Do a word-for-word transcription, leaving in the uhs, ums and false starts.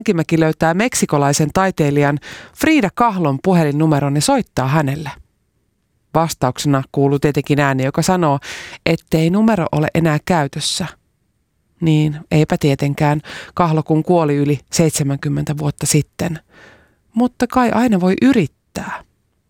Jänkimäki löytää meksikolaisen taiteilijan Frida Kahlon puhelinnumeron ja soittaa hänelle. Vastauksena kuuluu tietenkin ääni, joka sanoo, ettei numero ole enää käytössä. Niin, eipä tietenkään, Kahlo kun kuoli yli seitsemänkymmentä vuotta sitten. Mutta kai aina voi yrittää.